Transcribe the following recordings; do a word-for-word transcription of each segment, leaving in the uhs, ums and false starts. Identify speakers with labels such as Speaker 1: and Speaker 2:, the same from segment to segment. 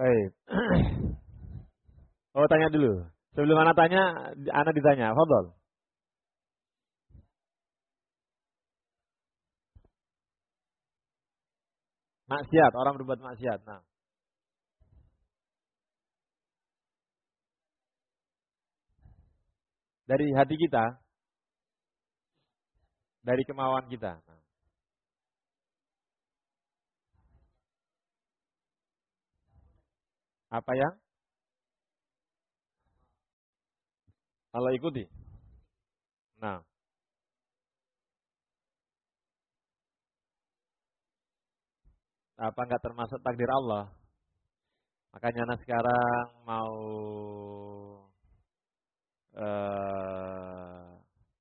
Speaker 1: Baik. Oh, tanya dulu. Sebelum Ana tanya, Ana ditanya. Fadhol. Maksiat, orang berbuat maksiat. Nah. Dari hati kita, dari kemauan kita. Nah. Apa yang Allah ikuti? Nah, apa enggak termasuk takdir Allah? Makanya anak sekarang mau uh,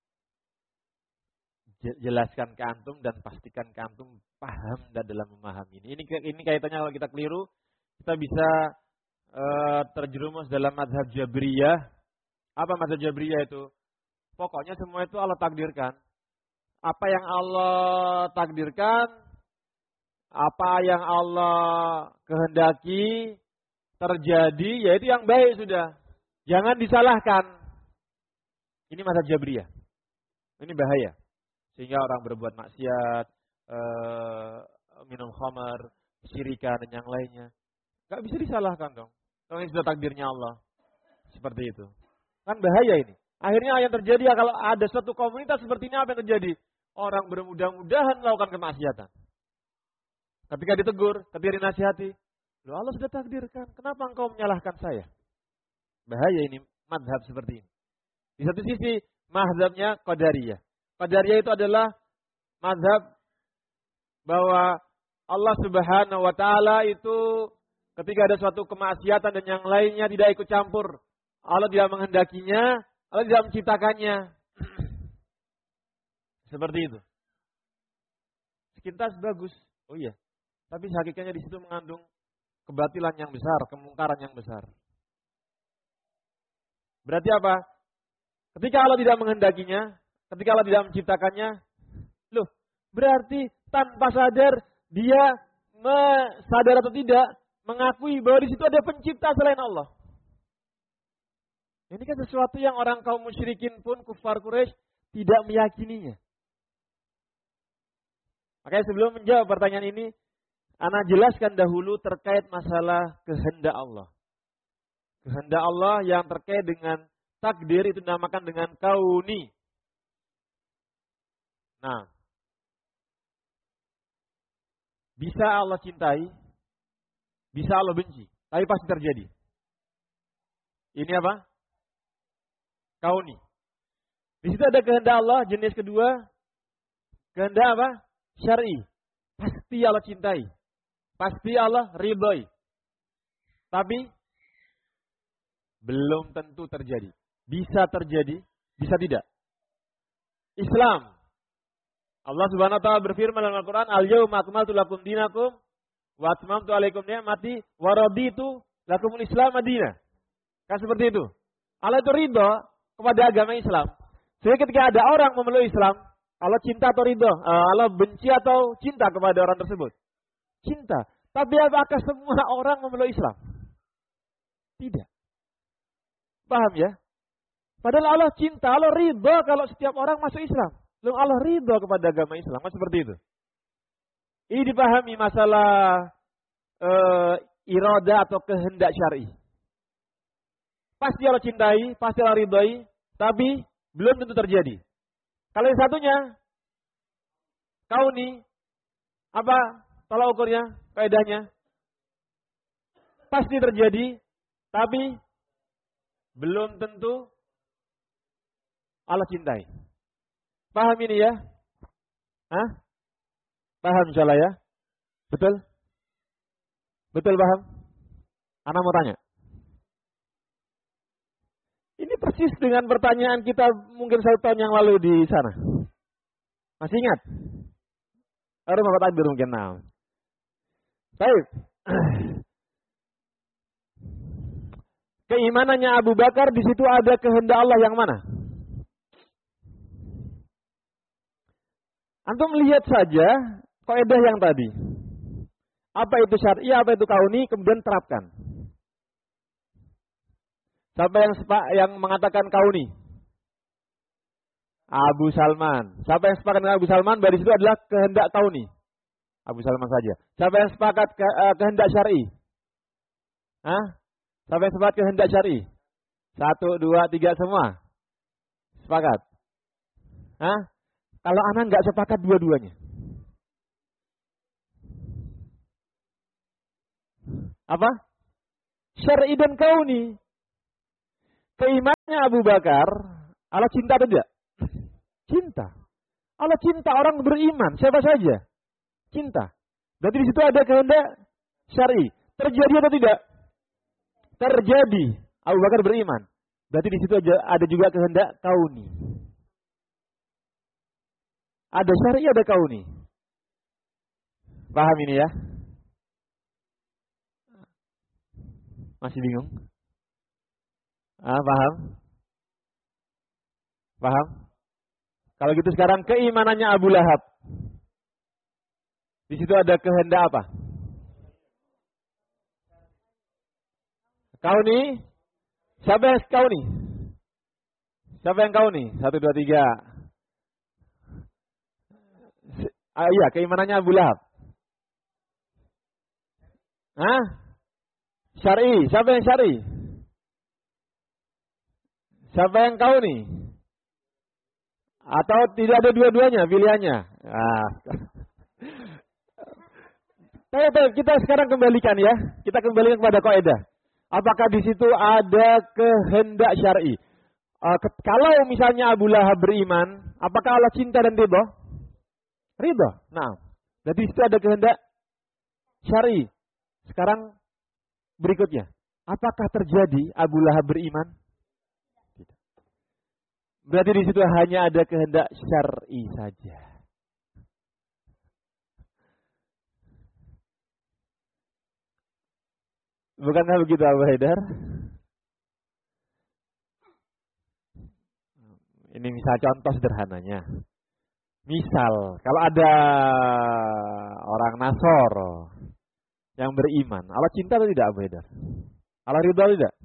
Speaker 1: jelaskan ke antum dan pastikan ke antum paham dan dalam memahami ini. Ini, ini kaitannya kalau kita keliru, kita bisa uh, terjerumus dalam mazhab Jabriyah. Apa mazhab Jabriyah itu? Pokoknya semua itu Allah takdirkan. Apa yang Allah takdirkan, apa yang Allah kehendaki terjadi, yaitu yang baik sudah. Jangan disalahkan. Ini mazhab Jabriyah. Ini bahaya. Sehingga orang berbuat maksiat, uh, minum khamar, syirikan dan yang lainnya. Gak bisa disalahkan dong. Kalau ini sudah takdirnya Allah. Seperti itu. Kan bahaya ini. Akhirnya yang terjadi kalau ada suatu komunitas seperti ini, apa yang terjadi? Orang bermudah-mudahan melakukan kemaksiatan. Ketika ditegur, ketika dinasihati, loh Allah sudah takdirkan, kenapa engkau menyalahkan saya? Bahaya ini, madhab seperti ini. Di satu sisi, madhabnya Qadariyah. Qadariyah itu adalah madhab bahwa Allah Subhanahu wa Ta'ala itu ketika ada suatu kemaksiatan dan yang lainnya tidak ikut campur. Allah tidak menghendakinya, Allah tidak menciptakannya. Seperti itu. Sekilas bagus. Oh iya. Tapi hakikatnya di situ mengandung kebatilan yang besar, kemungkaran yang besar. Berarti apa? Ketika Allah tidak menghendakinya, ketika Allah tidak menciptakannya, loh, berarti tanpa sadar dia sadar atau tidak mengakui bahwa di situ ada pencipta selain Allah. Ini kan sesuatu yang orang kaum musyrikin pun, kufar Quraisy, tidak meyakininya. Makanya sebelum menjawab pertanyaan ini, ana jelaskan dahulu terkait masalah kehendak Allah. Kehendak Allah yang terkait dengan takdir itu dinamakan dengan kauni. Nah, bisa Allah cintai, bisa Allah benci, tapi pasti terjadi. Ini apa? Kauni. Di situ ada kehendak Allah, jenis kedua, kehendak apa? Syar'i. Pasti Allah cintai. Pasti Allah ridhoi. Tapi belum tentu terjadi. Bisa terjadi, bisa tidak. Islam. Allah Subhanahu wa taala berfirman dalam Al-Qur'an, "Al-yauma akmaltu lakum dinakum wa atmamtu 'alaikum ni'mati wa raditu lakumul Islam madinah." Kan seperti itu. Allah itu ridho kepada agama Islam. Sehingga ketika ada orang memeluk Islam, Allah cinta atau ridho? Allah benci atau cinta kepada orang tersebut? Cinta. Tapi apakah semua orang memeluk Islam? Tidak. Paham ya? Padahal Allah cinta, Allah ridho kalau setiap orang masuk Islam. Lalu Allah ridho kepada agama Islam. Kan seperti itu. Ini dipahami masalah uh, irada atau kehendak syar'i. Pasti Allah cintai, pasti Allah ridhoi, tapi belum tentu terjadi. Kalau yang satunya, kauni, apa tolak ukurnya, kaidahnya? Pasti terjadi, tapi belum tentu Allah cintai. Paham ini ya? Hah? Paham insyaallah ya? Betul? Betul paham? Ana mau tanya. Ini persis dengan pertanyaan kita mungkin satu tahun yang lalu di sana. Masih ingat? Harus Bapak takbir mungkin. Nah. Baik. Keimanannya Abu Bakar di situ ada kehendak Allah yang mana? Antum melihat saja kaidah yang tadi. Apa itu syar'i, apa itu kauni, kemudian terapkan. Siapa yang sepa, yang mengatakan kauni? Abu Salman. Siapa yang sepakat dengan Abu Salman? Dari situ adalah kehendak kauni. Abu Salman saja. Siapa yang sepakat ke, uh, kehendak syar'i? Hah? Siapa yang sepakat kehendak syar'i? Satu, dua, tiga semua. Sepakat. Hah? Kalau anak nggak sepakat dua-duanya. Apa? Syar'i dan kauni. Keimanannya Abu Bakar, Allah cinta atau tidak? Cinta. Allah cinta orang beriman, siapa saja. Cinta. Berarti di situ ada kehendak syar'i. Terjadi atau tidak? Terjadi. Abu Bakar beriman. Berarti di situ ada juga kehendak kauni. Ada syar'i, ada kauni. Paham ini ya? Masih bingung? Ah, paham? Paham? Kalau gitu sekarang keimanannya Abu Lahab. Di situ ada kehendak apa? Kauni? Siapa yang kauni? Siapa yang kauni? Satu, dua, tiga. Ah, iya, keimanannya Abu Lahab. Hah? Syar'i. Siapa yang syar'i? Siapa yang kauni? Atau tidak ada dua-duanya pilihannya? Ah. Baik, baik, kita sekarang kembalikan ya. Kita kembalikan kepada kaidah. Apakah di situ ada kehendak syar'i? Uh, ke- kalau misalnya Abu Lahab beriman, apakah Allah cinta dan ridha? Ridha. Nah, jadi di situ ada kehendak syar'i. Sekarang berikutnya, apakah terjadi Abu Lahab beriman? Tidak. Berarti di situ hanya ada kehendak syar'i saja. Bukankah begitu Abu Haidar? Ini misal contoh sederhananya. Misal, kalau ada orang Nasoro yang beriman, Allah cinta atau tidak Abu Haidar? Allah ridha atau tidak?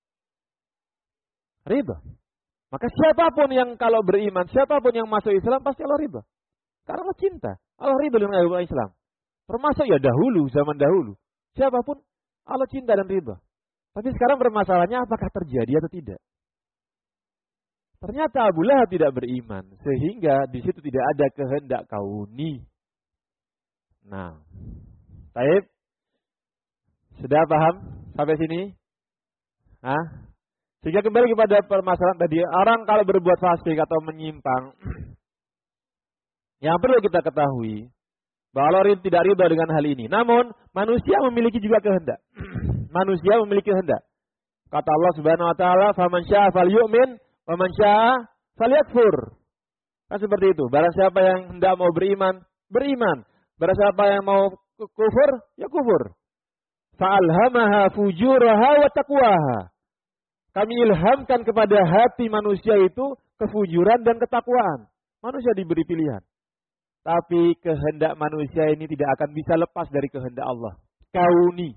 Speaker 1: Ridha. Maka siapapun yang kalau beriman, siapapun yang masuk Islam pasti Allah ridha. Karena Allah cinta. Allah ridha dengan agama Islam. Termasuk ya dahulu, zaman dahulu. Siapapun Allah cinta dan ridha. Tapi sekarang permasalahannya apakah terjadi atau tidak? Ternyata Abu Lahab tidak beriman. Sehingga di situ tidak ada kehendak kauni. Nah. Baik. Sudah paham sampai sini? Hah? Sehingga kembali kepada permasalahan tadi. Orang kalau berbuat fasik atau menyimpang. Yang perlu kita ketahui. Bahwa Allah tidak ridha dengan hal ini. Namun manusia memiliki juga kehendak. Manusia memiliki kehendak. Kata Allah Subhanahu wa taala, "Faman syaa'a falyu'min, wa man syaa'a falyakfur." Kan seperti itu. Barang siapa yang hendak mau beriman, beriman. Barang siapa yang mau kufur, ya kufur. Fa'alhamaha fujuraha wa taqwaha. Kami ilhamkan kepada hati manusia itu kefujuran dan ketakwaan. Manusia diberi pilihan. Tapi kehendak manusia ini tidak akan bisa lepas dari kehendak Allah. Kauni.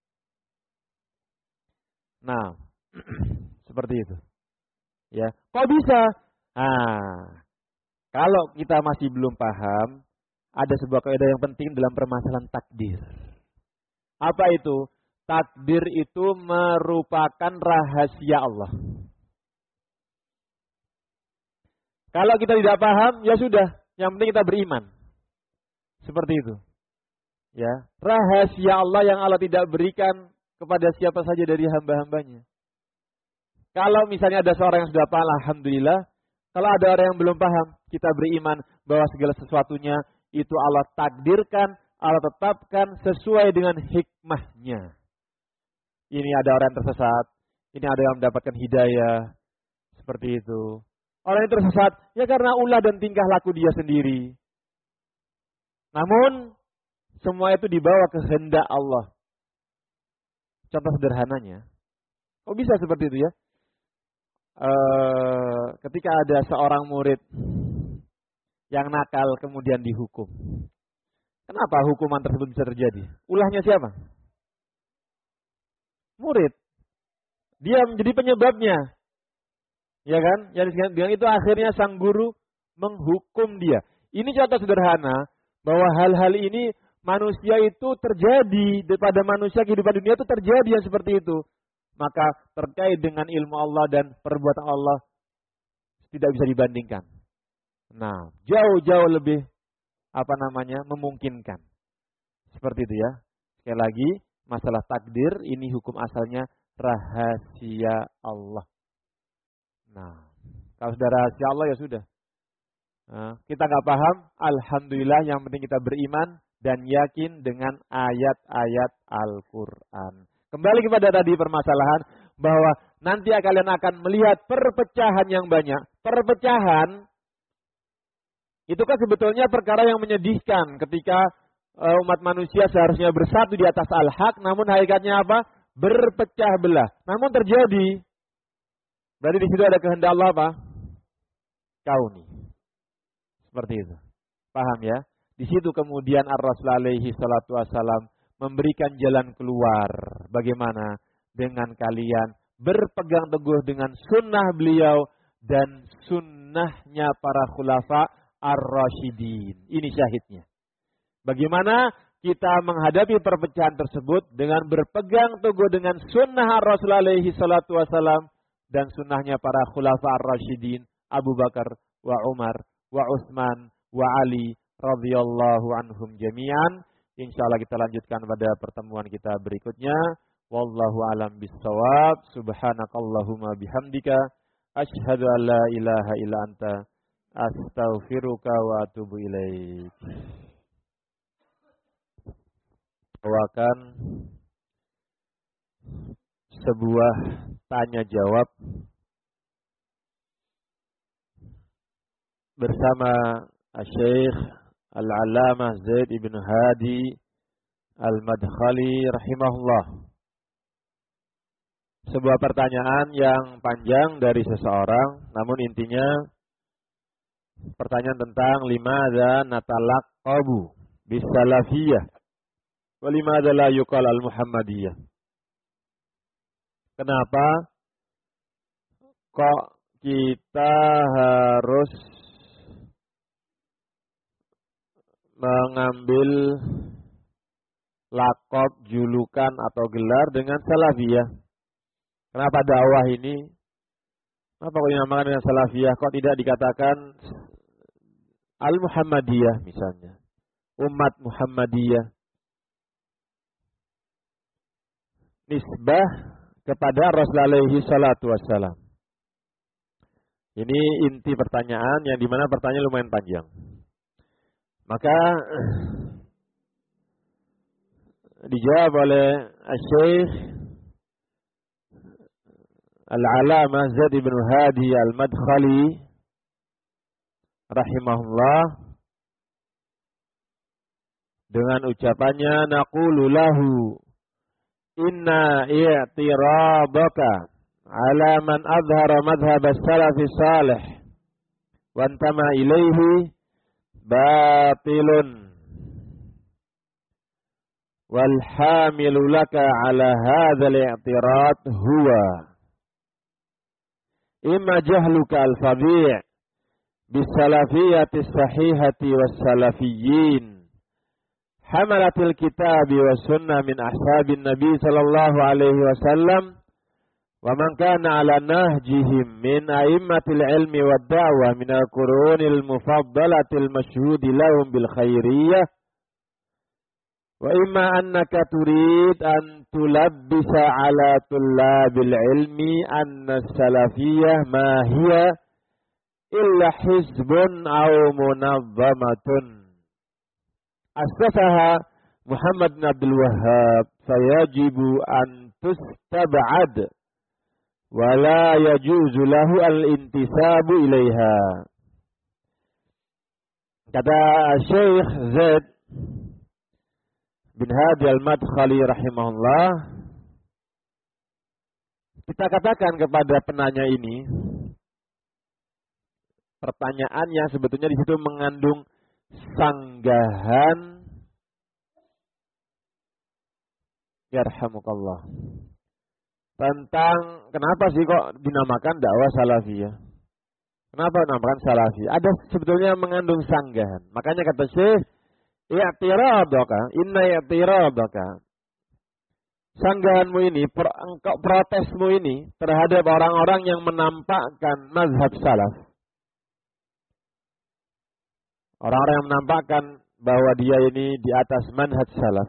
Speaker 1: Nah, seperti itu. Ya, kok bisa? Nah, kalau kita masih belum paham, ada sebuah kaidah yang penting dalam permasalahan takdir. Apa itu? Takdir itu merupakan rahasia Allah. Kalau kita tidak paham, ya sudah. Yang penting kita beriman. Seperti itu. Ya, rahasia Allah yang Allah tidak berikan kepada siapa saja dari hamba-hambanya. Kalau misalnya ada seorang yang sudah paham, alhamdulillah. Kalau ada orang yang belum paham, kita beriman bahwa segala sesuatunya itu Allah takdirkan, Allah tetapkan sesuai dengan hikmahnya. Ini ada orang yang tersesat, ini ada yang mendapatkan hidayah. Seperti itu. Orang yang tersesat, ya karena ulah dan tingkah laku dia sendiri. Namun, semua itu dibawa kehendak Allah. Contoh sederhananya. Kok bisa seperti itu ya? E, ketika ada seorang murid yang nakal kemudian dihukum. Kenapa hukuman tersebut bisa terjadi? Ulahnya siapa? Murid. Dia menjadi penyebabnya. Ya kan? Yang dengan itu akhirnya sang guru menghukum dia. Ini contoh sederhana bahwa hal-hal ini manusia itu terjadi pada manusia, kehidupan dunia itu terjadi yang seperti itu. Maka terkait dengan ilmu Allah dan perbuatan Allah tidak bisa dibandingkan. Nah, jauh-jauh lebih apa namanya memungkinkan. Seperti itu ya. Sekali lagi, masalah takdir ini hukum asalnya rahasia Allah. Nah, kalau sudah rahasia Allah ya sudah. Nah, kita nggak paham, alhamdulillah yang penting kita beriman dan yakin dengan ayat-ayat Al-Quran. Kembali kepada tadi permasalahan bahwa nanti kalian akan melihat perpecahan yang banyak. Perpecahan itu kan sebetulnya perkara yang menyedihkan ketika uh, umat manusia seharusnya bersatu di atas al-haq, namun hakikatnya apa? Berpecah belah. Namun terjadi. Berarti di situ ada kehendak Allah apa? Kauni. Seperti itu. Paham ya? Di situ kemudian Ar-Rasul alaihi salatu wassalam memberikan jalan keluar. Bagaimana? Dengan kalian berpegang teguh dengan sunnah beliau dan sunnahnya para khulafa ar-rasyidin. Ini syahidnya. Bagaimana kita menghadapi perpecahan tersebut dengan berpegang teguh dengan sunnah Ar-Rasul alaihi salatu wassalam dan sunnahnya para khulafa ar-rasyidin Abu Bakar wa Umar wa Utsman wa Ali radhiyallahu anhum jami'an. Insyaallah kita lanjutkan pada pertemuan kita berikutnya. Wallahu alam bissawab. Subhanakallahumma bihamdika asyhadu an la ilaha illa anta astaghfiruka wa atubu ilaik. Bawakan sebuah tanya jawab bersama Syekh Al-Allamah Zaid ibn Hadi Al-Madkhali rahimahullah. Sebuah pertanyaan yang panjang dari seseorang, namun intinya pertanyaan tentang limadza natalaqabu bisalafiyah wa limadza la yuqal al-muhammadiyah. Kenapa kok kita harus mengambil lakop, julukan atau gelar dengan salafiyah? Kenapa dakwah ini? Kenapa kok dinamakan dengan salafiyah? Kok tidak dikatakan al-Muhammadiyah misalnya? Umat Muhammadiyah. Nisbah kepada Rasul alaihi salatu wassalam. Ini inti pertanyaan yang dimana pertanyaan lumayan panjang. Maka dijawab oleh Syekh Al-Allamah Zaid bin Hadi Al-Madkhali rahimahullah dengan ucapannya, naqulu lahu inna i'tirabaka ala man adhara madhhab as-salaf salih wa antama ilaihi batilun wal hamilu laka ala hadha al-i'tirad huwa imma jahluka al-fadhi' bis-salafiyyati as-sahihati was-salafiyyin hamalatil kitabi wa sunnah min ashabin nabi sallallahu alaihi wasallam wa man kana ala nahjihim min a'immatil ilmi wad da'wah min al-qurunil mufaddalatil mashhudi lahum bil khairiyyah wa imma annaka turid an tulabbisa ala tullabil ilmi anna salafiyyah ma hiya illa hizbun aw munazzamatun asasaha Muhammad bin Abdul Wahhab fayajibu an tustab'ad wa la yajuzu lahu al-intisabu ilaiha. Kata Syekh Zaid bin Hadi Al-Madkhali rahimahullah, kita katakan kepada penanya ini, pertanyaan yang sebetulnya di situ mengandung sanggahan, yarhamukallah, tentang kenapa sih kok dinamakan dakwah salafiyah. Kenapa dinamakan salafi? Ada sebetulnya mengandung sanggahan. Makanya kata Syekh, i'tiradaka, inna i'tiradaka. Sanggahanmu ini, engkau protesmu ini terhadap orang-orang yang menampakkan mazhab salaf. Orang-orang yang menampakkan bahwa dia ini di atas manhaj salaf.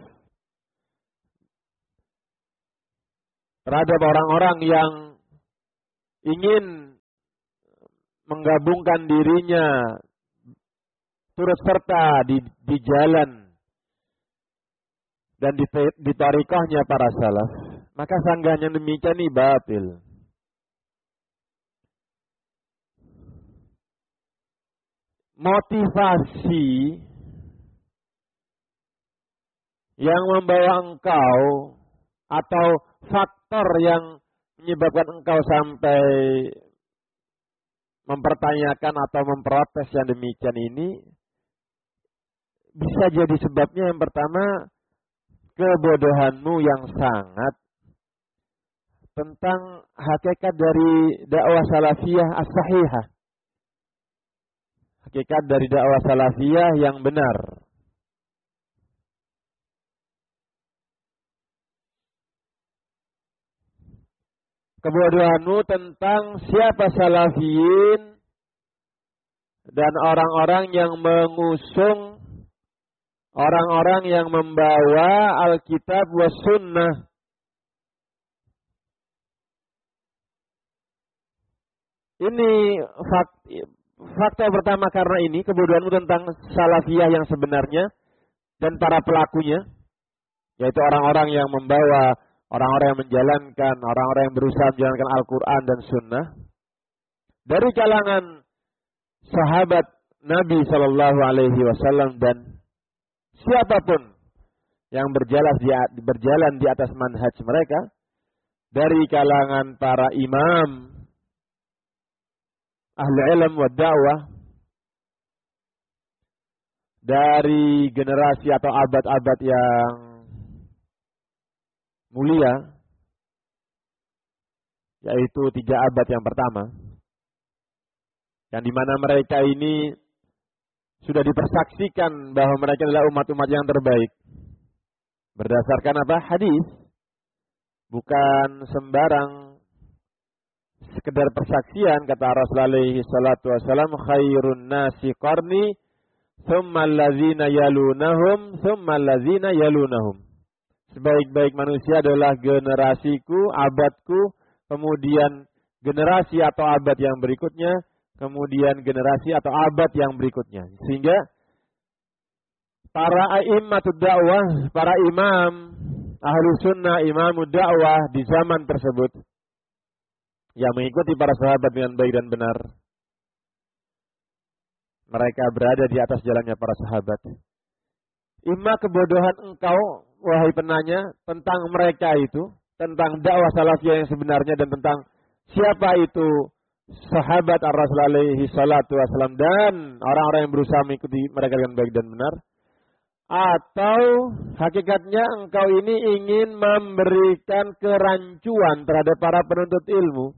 Speaker 1: Terhadap orang-orang yang ingin menggabungkan dirinya turut serta di, di jalan dan di, di tarikahnya para salaf, maka sanggahan yang demikian ini batil. Motivasi yang membawa engkau atau faktor yang menyebabkan engkau sampai mempertanyakan atau memprotes yang demikian ini bisa jadi sebabnya yang pertama kebodohanmu yang sangat tentang hakikat dari dakwah salafiyah as-sahihah. Hakikat dari dakwah salafiyah yang benar. Kebodohanmu tentang siapa salafiyin dan orang-orang yang mengusung, orang-orang yang membawa Alkitab wa Sunnah. Ini fakta pertama karena ini kebodohanmu tentang salafiyah yang sebenarnya dan para pelakunya, yaitu orang-orang yang membawa, orang-orang yang menjalankan, orang-orang yang berusaha menjalankan Al-Quran dan Sunnah dari kalangan sahabat Nabi Shallallahu Alaihi Wasallam dan siapapun yang berjalan di, berjalan di atas manhaj mereka, dari kalangan para imam ahli ilm wa da'wah, dari generasi atau abad-abad yang mulia, yaitu tiga abad yang pertama, yang dimana mereka ini sudah dipersaksikan bahwa mereka adalah umat-umat yang terbaik berdasarkan apa? Hadis, bukan sembarang sekedar persaksian. Kata Rasulullah alaihi salatu wasallam, khairun nasi qarni thumma allazina yalunahum thumma allazina yalunahum. Sebaik-baik manusia adalah generasiku, abadku, kemudian generasi atau abad yang berikutnya, kemudian generasi atau abad yang berikutnya. Sehingga para a'immatud dakwah, para imam ahlu sunnah, imamud dakwah di zaman tersebut yang mengikuti para sahabat dengan baik dan benar, mereka berada di atas jalannya para sahabat. Imma kebodohan engkau, wahai penanya, tentang mereka itu, tentang dakwah salafiyah yang sebenarnya dan tentang siapa itu sahabat ar-Rasul alaihi salatu wasallam dan orang-orang yang berusaha mengikuti mereka dengan baik dan benar, atau hakikatnya engkau ini ingin memberikan kerancuan terhadap para penuntut ilmu,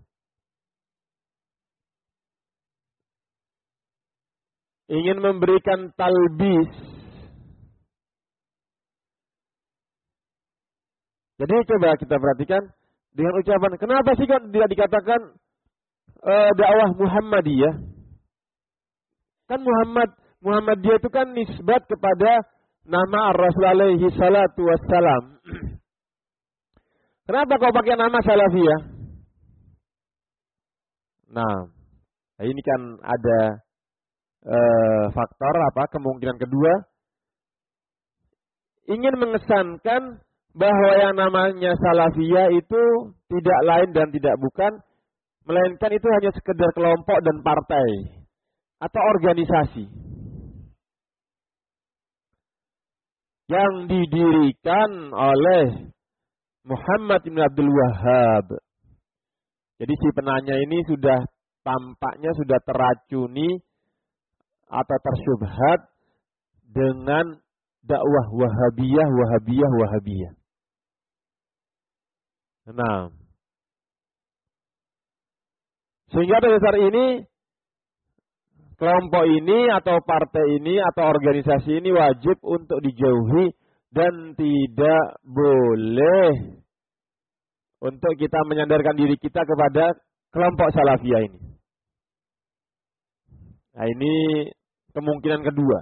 Speaker 1: ingin memberikan talbis. Jadi coba kita perhatikan dengan ucapan, kenapa sih kan tidak dikatakan e, dakwah Muhammadiyah? Kan Muhammad Muhammadiyah itu kan nisbat kepada nama Ar-Rasul alaihi salatu wassalam. Kenapa kau pakai nama salafiyah? Nah, ini kan ada e, faktor apa? Kemungkinan kedua, ingin mengesankan bahwa yang namanya salafiyah itu tidak lain dan tidak bukan, melainkan itu hanya sekedar kelompok dan partai atau organisasi yang didirikan oleh Muhammad bin Abdul Wahhab. Jadi si penanya ini sudah tampaknya sudah teracuni atau tersyubhat dengan dakwah Wahabiyah, Wahabiyah, Wahabiyah. Nah, Sehingga atas dasar ini, kelompok ini atau partai ini atau organisasi ini wajib untuk dijauhi dan tidak boleh untuk kita menyandarkan diri kita kepada kelompok salafiyah ini. Nah, ini kemungkinan kedua.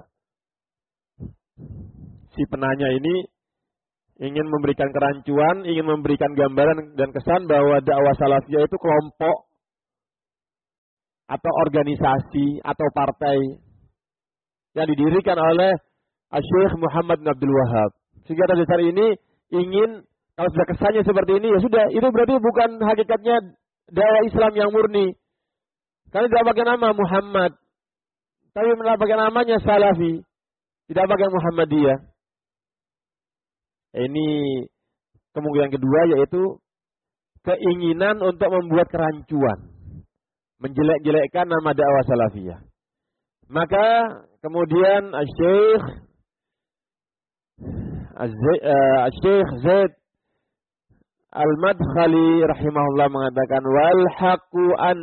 Speaker 1: Si penanya ini ingin memberikan kerancuan, ingin memberikan gambaran dan kesan bahwa dakwah salafiyah itu kelompok atau organisasi atau partai yang didirikan oleh Syekh Muhammad bin Abdul Wahab. Sehingga atas dasar ini ingin, kalau sudah kesannya seperti ini, ya sudah, itu berarti bukan hakikatnya dakwah Islam yang murni. Karena tidak pakai nama Muhammad, tapi pakai namanya Salafi, tidak pakai Muhammadiyah. Ini kemungkinan kedua, yaitu keinginan untuk membuat kerancuan, menjelek-jelekkan nama dakwah salafiyah. Maka kemudian Syekh Syekh Zaid Al-Madkhali rahimahullah mengatakan wal haqqu an